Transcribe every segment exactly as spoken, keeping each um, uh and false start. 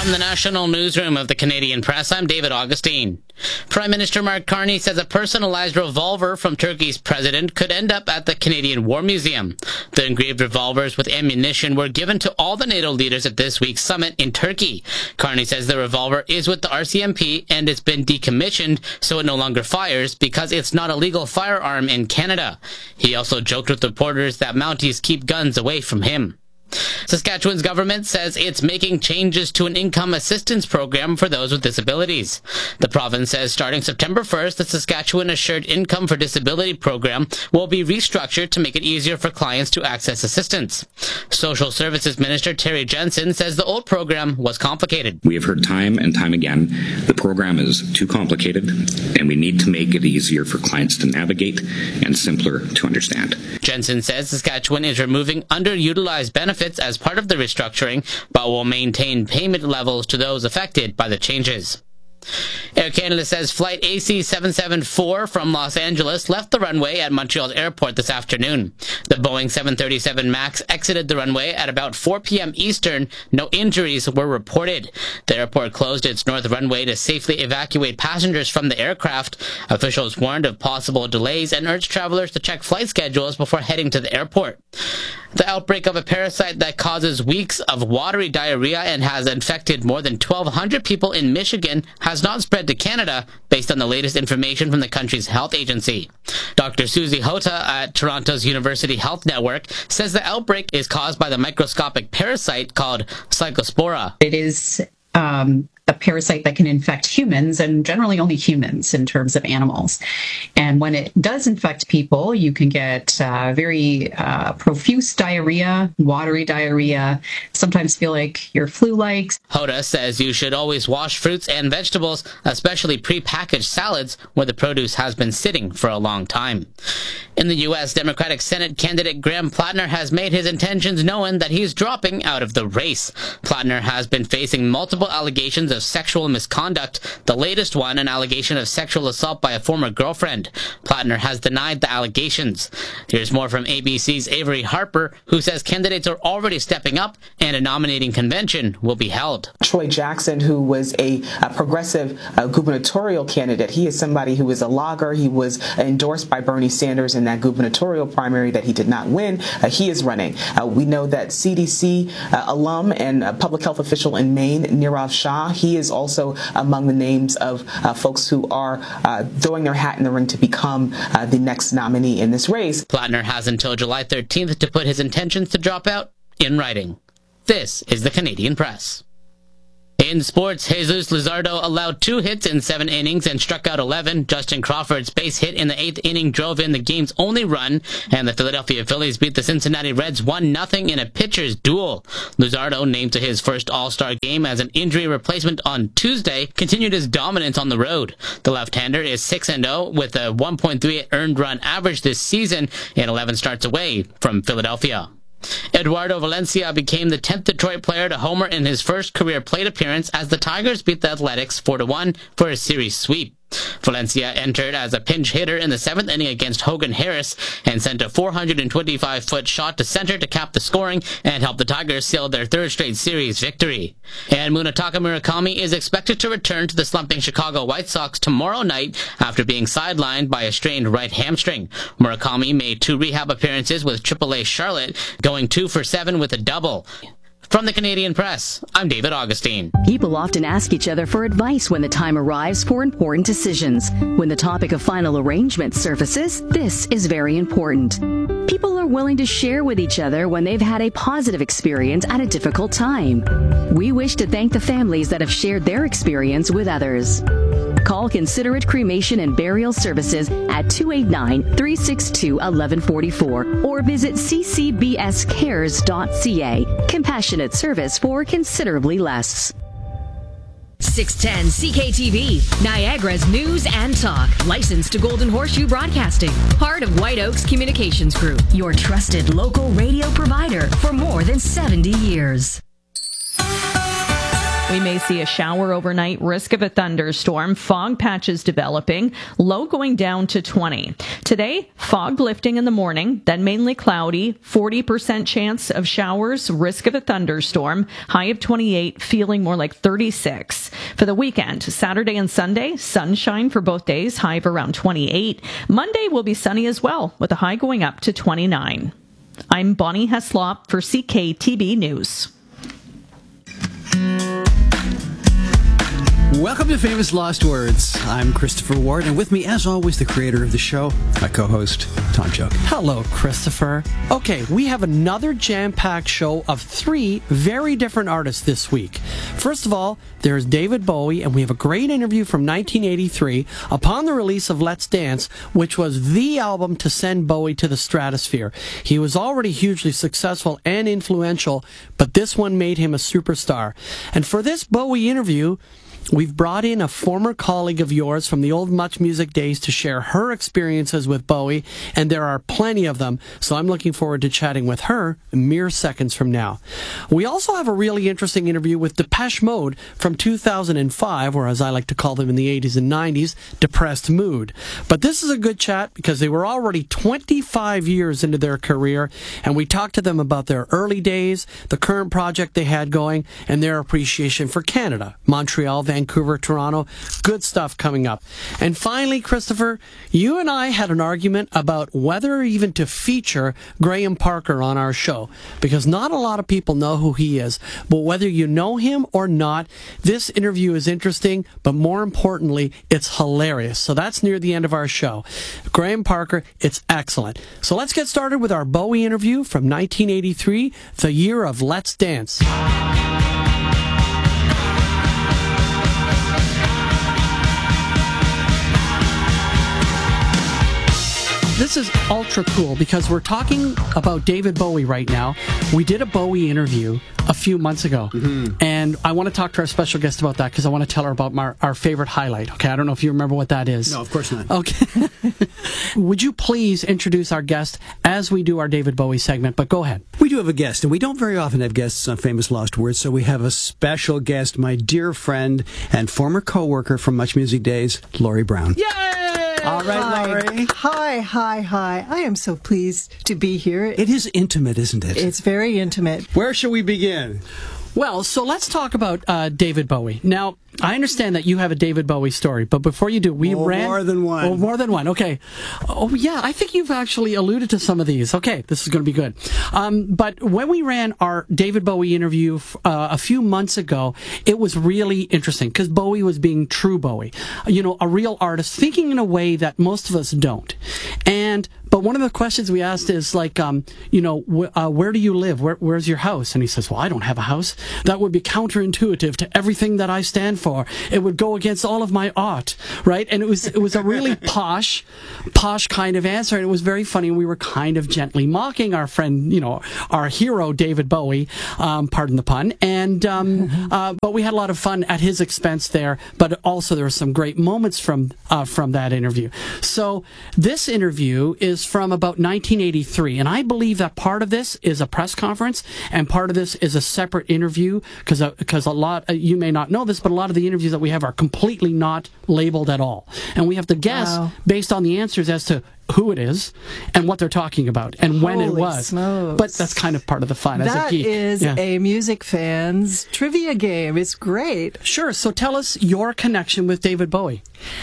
From the National Newsroom of the Canadian Press, I'm David Augustine. Prime Minister Mark Carney says a personalized revolver from Turkey's president could end up at the Canadian War Museum. The engraved revolvers with ammunition were given to all the NATO leaders at this week's summit in Turkey. Carney says the revolver is with the R C M P and it's been decommissioned, so it no longer fires because it's not a legal firearm in Canada. He also joked with reporters that Mounties keep guns away from him. Saskatchewan's government says it's making changes to an income assistance program for those with disabilities. The province says starting September first, the Saskatchewan Assured Income for Disability program will be restructured to make it easier for clients to access assistance. Social Services Minister Terry Jensen says the old program was complicated. We have heard time and time again the program is too complicated and we need to make it easier for clients to navigate and simpler to understand. Jensen says Saskatchewan is removing underutilized benefits as part of the restructuring, but will maintain payment levels to those affected by the changes. Air Canada says flight A C seven seventy-four from Los Angeles left the runway at Montreal's airport this afternoon. The Boeing seven thirty-seven MAX exited the runway at about four p.m. Eastern. No injuries were reported. The airport closed its north runway to safely evacuate passengers from the aircraft. Officials warned of possible delays and urged travelers to check flight schedules before heading to the airport. The outbreak of a parasite that causes weeks of watery diarrhea and has infected more than twelve hundred people in Michigan has not spread to Canada, based on the latest information from the country's health agency. Doctor Susie Hota at Toronto's University Health Network says the outbreak is caused by the microscopic parasite called Cyclospora. It is um, a parasite that can infect humans, and generally only humans in terms of animals. And when it does infect people, you can get uh, very uh, profuse diarrhea, watery diarrhea, sometimes feel like you're flu-like. Hoda says you should always wash fruits and vegetables, especially pre-packaged salads, where the produce has been sitting for a long time. In the U S, Democratic Senate candidate Graham Plattner has made his intentions known that he's dropping out of the race. Plattner has been facing multiple allegations of sexual misconduct, the latest one an allegation of sexual assault by a former girlfriend. Plattner has denied the allegations. Here's more from A B C's Avery Harper, who says candidates are already stepping up and a nominating convention will be held. Troy Jackson, who was a, a progressive uh, gubernatorial candidate, he is somebody who is a logger. He was endorsed by Bernie Sanders in that gubernatorial primary that he did not win. Uh, he is running. Uh, we know that C D C uh, alum and uh, public health official in Maine, Nirav Shah, he is also among the names of uh, folks who are uh, throwing their hat in the ring to become uh, the next nominee in this race. Plattner has until July thirteenth to put his intentions to drop out in writing. This is the Canadian Press. In sports, Jesus Luzardo allowed two hits in seven innings and struck out eleven. Justin Crawford's base hit in the eighth inning drove in the game's only run, and the Philadelphia Phillies beat the Cincinnati Reds one nothing in a pitcher's duel. Luzardo, named to his first All-Star game as an injury replacement on Tuesday, continued his dominance on the road. The left-hander is six and oh with a one point three eight earned run average this season in eleven starts away from Philadelphia. Eduardo Valencia became the tenth Detroit player to homer in his first career plate appearance as the Tigers beat the Athletics four to one for a series sweep. Valencia entered as a pinch hitter in the seventh inning against Hogan Harris and sent a four hundred twenty-five foot shot to center to cap the scoring and help the Tigers seal their third straight series victory. And Munetaka Murakami is expected to return to the slumping Chicago White Sox tomorrow night after being sidelined by a strained right hamstring. Murakami made two rehab appearances with triple A Charlotte, going two for seven with a double. From the Canadian Press, I'm David Augustine. People often ask each other for advice when the time arrives for important decisions. When the topic of final arrangement surfaces, this is very important. People are willing to share with each other when they've had a positive experience at a difficult time. We wish to thank the families that have shared their experience with others. Call Considerate Cremation and Burial Services at two eight nine, three six two, one one four four or visit c c b s cares dot c a. Compassionate service for considerably less. six ten C K T V, Niagara's news and talk. Licensed to Golden Horseshoe Broadcasting. Part of White Oaks Communications Group. Your trusted local radio provider for more than seventy years. We may see a shower overnight, risk of a thunderstorm, fog patches developing, low going down to twenty. Today, fog lifting in the morning, then mainly cloudy, forty percent chance of showers, risk of a thunderstorm, high of twenty-eight, feeling more like thirty-six. For the weekend, Saturday and Sunday, sunshine for both days, high of around twenty-eight. Monday will be sunny as well, with a high going up to twenty-nine. I'm Bonnie Heslop for C K T B News. Welcome to Famous Lost Words. I'm Christopher Ward, and with me, as always, the creator of the show, my co-host, Tom Choke. Hello, Christopher. Okay, we have another jam-packed show of three very different artists this week. First of all, there's David Bowie, and we have a great interview from nineteen eighty-three upon the release of Let's Dance, which was the album to send Bowie to the stratosphere. He was already hugely successful and influential, but this one made him a superstar. And for this Bowie interview, we've brought in a former colleague of yours from the old Much Music days to share her experiences with Bowie, and there are plenty of them, so I'm looking forward to chatting with her mere seconds from now. We also have a really interesting interview with Depeche Mode from two thousand five, or as I like to call them in the eighties and nineties, Depressed Mood. But this is a good chat because they were already twenty-five years into their career, and we talked to them about their early days, the current project they had going, and their appreciation for Canada, Montreal, Vancouver, Toronto. Good stuff coming up. And finally, Christopher, you and I had an argument about whether even to feature Graham Parker on our show, because not a lot of people know who he is. But whether you know him or not, this interview is interesting, but more importantly, it's hilarious. So that's near the end of our show. Graham Parker, it's excellent. So let's get started with our Bowie interview from nineteen eighty-three, the year of Let's Dance. This is ultra cool because we're talking about David Bowie right now. We did a Bowie interview a few months ago, mm-hmm. and I want to talk to our special guest about that because I want to tell her about my, our favorite highlight. Okay, I don't know if you remember what that is. No, of course not. Okay. Would you please introduce our guest as we do our David Bowie segment, but go ahead. We do have a guest, and we don't very often have guests on Famous Lost Words, so we have a special guest, my dear friend and former co-worker from Much Music days, Laurie Brown. Yay! All right, hi. Laurie. Hi, hi, hi. I am so pleased to be here. It is intimate, isn't it? It's very intimate. Where shall we begin? Well, so let's talk about uh, David Bowie. Now, I understand that you have a David Bowie story, but before you do, we oh, ran... more than one. Oh, more than one, okay. Oh, yeah, I think you've actually alluded to some of these. Okay, this is going to be good. Um, but when we ran our David Bowie interview uh, a few months ago, it was really interesting, because Bowie was being true Bowie. You know, a real artist, thinking in a way that most of us don't. And... But one of the questions we asked is like, um, you know, wh- uh, where do you live? Where, where's your house? And he says, well, I don't have a house. That would be counterintuitive to everything that I stand for. It would go against all of my art, right? And it was it was a really posh, posh kind of answer, and it was very funny. We were kind of gently mocking our friend, you know, our hero David Bowie, um, pardon the pun. And um, uh, but we had a lot of fun at his expense there. But also there were some great moments from uh, from that interview. So this interview is from about nineteen eighty-three, and I believe that part of this is a press conference and part of this is a separate interview, because because uh, a lot uh, you may not know this, but a lot of the interviews that we have are completely not labeled at all, and we have to guess wow. based on the answers as to who it is and what they're talking about and when Holy it was. Smokes. But that's kind of part of the fun. That as a geek. is yeah. a music fan's trivia game. It's great. Sure. So tell us your connection with David Bowie.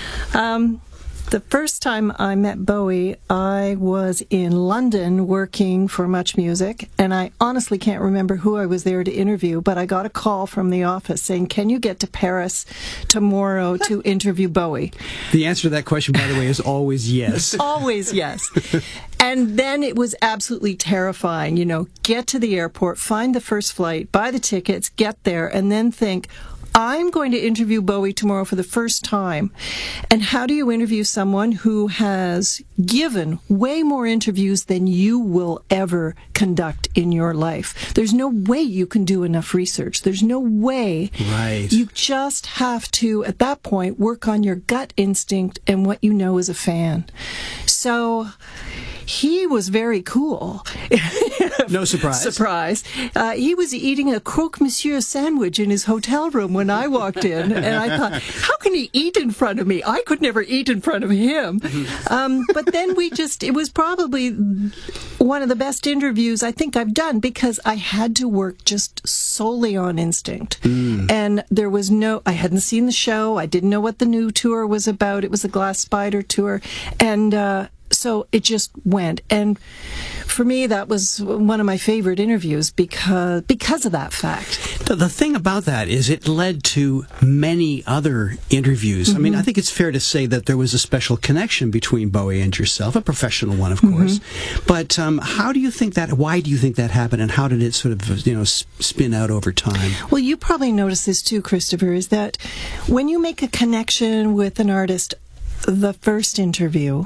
Um. The first time I met Bowie, I was in London working for Much Music, and I honestly can't remember who I was there to interview, but I got a call from the office saying, can you get to Paris tomorrow to interview Bowie? The answer to that question, by the way, is always yes. Always yes. And then it was absolutely terrifying, you know, get to the airport, find the first flight, buy the tickets, get there, and then think, I'm going to interview Bowie tomorrow for the first time. And how do you interview someone who has given way more interviews than you will ever conduct in your life? There's no way you can do enough research. There's no way. Right. You just have to, at that point, work on your gut instinct and what you know as a fan. So he was very cool. No surprise. Surprise. Uh, he was eating a croque monsieur sandwich in his hotel room when I walked in, and I thought, how can he eat in front of me? I could never eat in front of him. Um, but then we just, it was probably one of the best interviews I think I've done, because I had to work just solely on instinct. Mm. And there was no, I hadn't seen the show. I didn't know what the new tour was about. It was the Glass Spider tour. And, uh, so it just went. And for me, that was one of my favorite interviews because because of that fact. The, the thing about that is it led to many other interviews. Mm-hmm. I mean, I think it's fair to say that there was a special connection between Bowie and yourself, a professional one, of course. Mm-hmm. But um, how do you think that, why do you think that happened, and how did it sort of, you know, spin out over time? Well, you probably noticed this too, Christopher, is that when you make a connection with an artist, the first interview,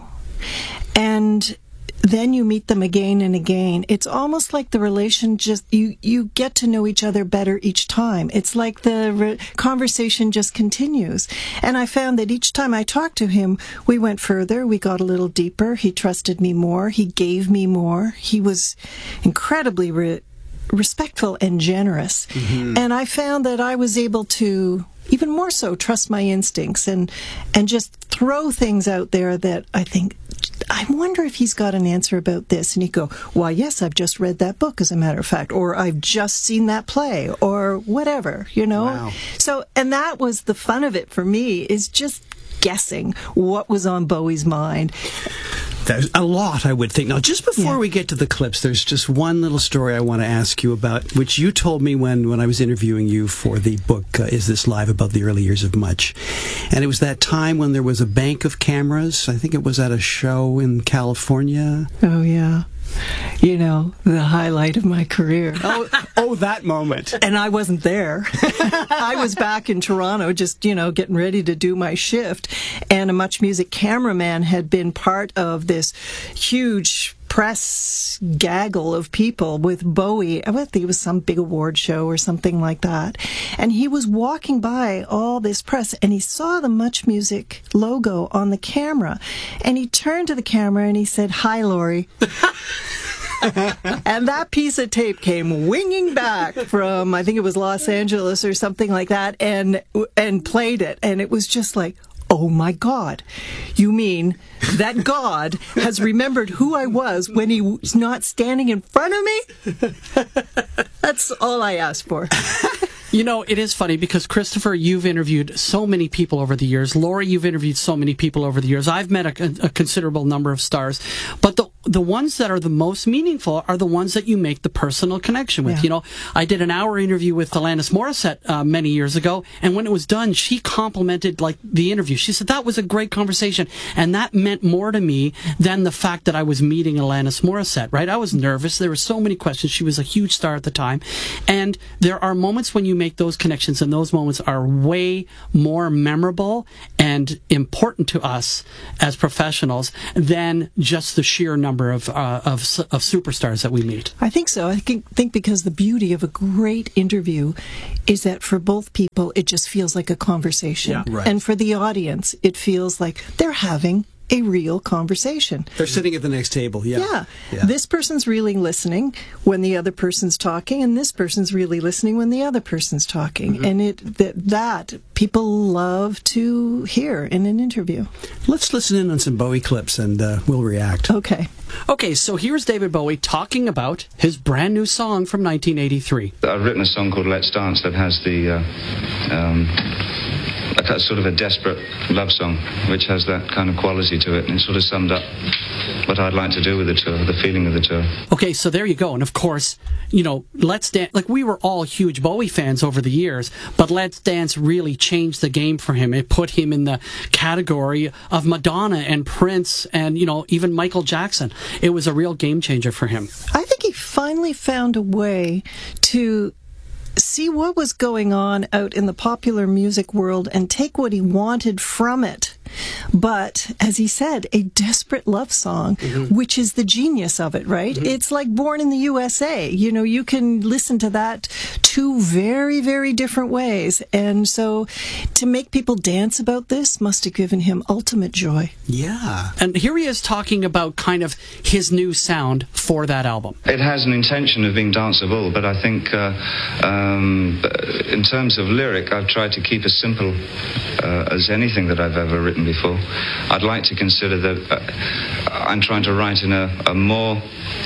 and then you meet them again and again, it's almost like the relation just, you, you get to know each other better each time. It's like the re- conversation just continues. And I found that each time I talked to him, we went further, we got a little deeper, he trusted me more, he gave me more, he was incredibly re- respectful and generous. Mm-hmm. And I found that I was able to even more so trust my instincts and and just throw things out there that I think, I wonder if he's got an answer about this. And he'd go, why, yes, I've just read that book, as a matter of fact, or I've just seen that play, or whatever, you know? Wow. So, and that was the fun of it for me, is just guessing what was on Bowie's mind. There's a lot, I would think. Now, just before Yeah. we get to the clips, there's just one little story I want to ask you about, which you told me when, when I was interviewing you for the book, uh, Is This Live?, about the early years of Much. And it was that time when there was a bank of cameras. I think it was at a show in California. Oh, yeah. You know, the highlight of my career. Oh, oh, that moment. And I wasn't there. I was back in Toronto just, you know, getting ready to do my shift. And a Much Music cameraman had been part of this huge press gaggle of people with Bowie. I think it was some big award show or something like that. And he was walking by all this press, and he saw the Much Music logo on the camera. And he turned to the camera and he said, "Hi, Laurie." And that piece of tape came winging back from, I think it was Los Angeles or something like that, and and played it. And it was just like, oh my God, you mean that God has remembered who I was when he was not standing in front of me? That's all I asked for. You know, it is funny because, Christopher, you've interviewed so many people over the years. Laurie, you've interviewed so many people over the years. I've met a, a considerable number of stars. But the the ones that are the most meaningful are the ones that you make the personal connection with. Yeah. You know, I did an hour interview with Alanis Morissette uh, many years ago, and when it was done, she complimented, like, the interview. She said, that was a great conversation, and that meant more to me than the fact that I was meeting Alanis Morissette, right? I was nervous. There were so many questions. She was a huge star at the time. And there are moments when you make those connections, and those moments are way more memorable and important to us as professionals than just the sheer number of uh, of, of superstars that we meet. I think so. I think, think because the beauty of a great interview is that for both people, it just feels like a conversation. Yeah, right. And for the audience, it feels like they're having a real conversation. They're sitting at the next table, yeah. yeah. Yeah. This person's really listening when the other person's talking, and this person's really listening when the other person's talking. Mm-hmm. And it that, that people love to hear in an interview. Let's listen in on some Bowie clips, and uh, we'll react. Okay. Okay, so here's David Bowie talking about his brand new song from nineteen eighty-three. I've written a song called Let's Dance that has the... Uh, um, a sort of a desperate love song, which has that kind of quality to it, and it sort of summed up what I'd like to do with the tour, the feeling of the tour. Okay, so there you go. And of course, you know, Let's Dance, like, we were all huge Bowie fans over the years, but Let's Dance really changed the game for him. It put him in the category of Madonna and Prince and, you know, even Michael Jackson. It was a real game changer for him. I think he finally found a way to see what was going on out in the popular music world and take what he wanted from it, but as he said, a desperate love song, mm-hmm. which is the genius of it, right? Mm-hmm. It's like Born in the U S A. You know, you can listen to that two very, very different ways. And so to make people dance about this must have given him ultimate joy. Yeah. And here he is talking about kind of his new sound for that album. It has an intention of being danceable, but I think uh, um, in terms of lyric, I've tried to keep as simple uh, as anything that I've ever written before. I'd like to consider that uh, I'm trying to write in a, a more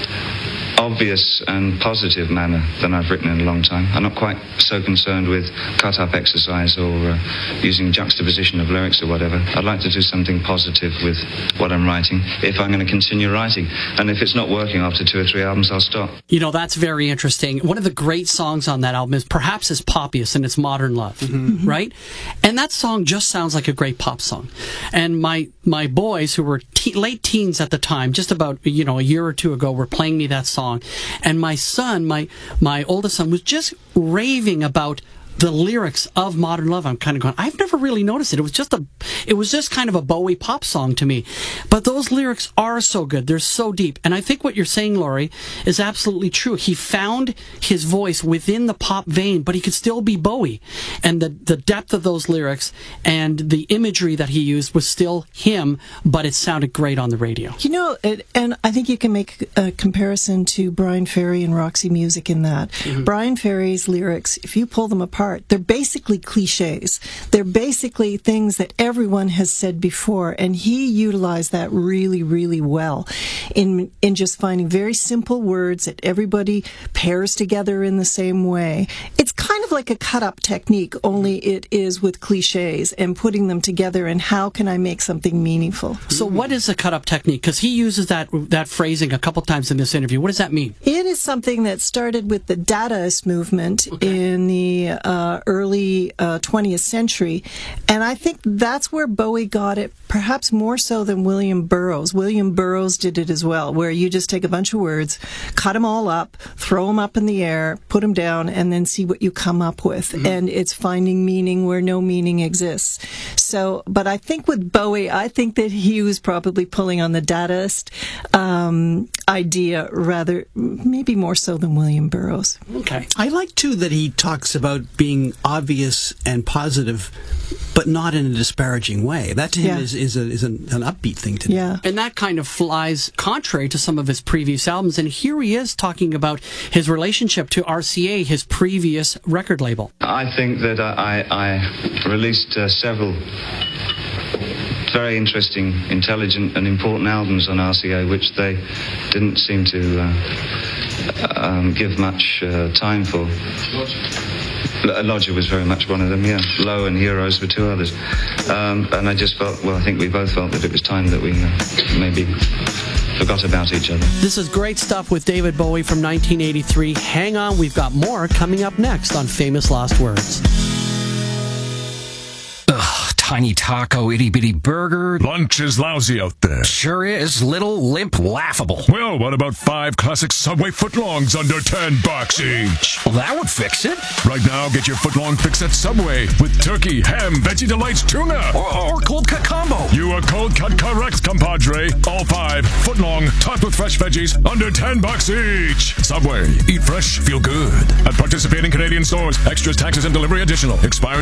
obvious and positive manner than I've written in a long time. I'm not quite so concerned with cut-up exercise or uh, using juxtaposition of lyrics or whatever. I'd like to do something positive with what I'm writing if I'm going to continue writing. And if it's not working after two or three albums, I'll stop. You know, that's very interesting. One of the great songs on that album is perhaps as poppiest, and it's Modern Love, mm-hmm. right? And that song just sounds like a great pop song. And my my boys, who were te- late teens at the time, just about, you know, a year or two ago, were playing me that song. And my son, my my oldest son, was just raving about the lyrics of Modern Love. I'm kind of going, I've never really noticed it. It was just a, it was just kind of a Bowie pop song to me. But those lyrics are so good. They're so deep. And I think what you're saying, Laurie, is absolutely true. He found his voice within the pop vein, but he could still be Bowie. And the, the depth of those lyrics and the imagery that he used was still him, but it sounded great on the radio. You know, it, and I think you can make a comparison to Brian Ferry and Roxy Music in that. Mm-hmm. Brian Ferry's lyrics, if you pull them apart, they're basically cliches. They're basically things that everyone has said before, and he utilized that really, really well in in just finding very simple words that everybody pairs together in the same way. It's kind of like a cut-up technique, only it is with cliches and putting them together, and how can I make something meaningful? So what is a cut-up technique? Because he uses that that phrasing a couple times in this interview. What does that mean? It is something that started with the Dadaist movement okay. in the uh, Uh, early uh, twentieth century, and I think that's where Bowie got it, perhaps more so than William Burroughs. William Burroughs did it as well, where you just take a bunch of words, cut them all up, throw them up in the air, put them down, and then see what you come up with. Mm-hmm. And it's finding meaning where no meaning exists. So, but I think with Bowie, I think that he was probably pulling on the Dadaist um, idea rather, maybe more so than William Burroughs. Okay. I like, too, that he talks about being obvious and positive, but not in a disparaging way. That to him yeah. is, is, a, is an, an upbeat thing to do. Yeah. And that kind of flies contrary to some of his previous albums. And here he is talking about his relationship to R C A, his previous record label. I think that I, I released uh, several very interesting, intelligent and important albums on R C A, which they didn't seem to uh, um, give much uh, time for. Lodger was very much one of them, yeah. Low and Heroes were two others. Um, and I just felt, well, I think we both felt that it was time that we uh, maybe forgot about each other. This is great stuff with David Bowie from nineteen eighty-three. Hang on, we've got more coming up next on Famous Last Words. Ugh, tiny taco, itty-bitty burger. Lunch is lousy out there. Sure is. Little, limp, laughable. Well, what about five classic Subway footlongs under ten bucks each? Well, that would fix it. Right now, get your footlong fix at Subway with turkey, ham, veggie delights, tuna. Or, or cold cut combo. You are cold cut correct, compadre. All five footlong, topped with fresh veggies, under ten bucks each. Subway. Eat fresh, feel good. At participating Canadian stores. Extras, taxes, and delivery additional. Expires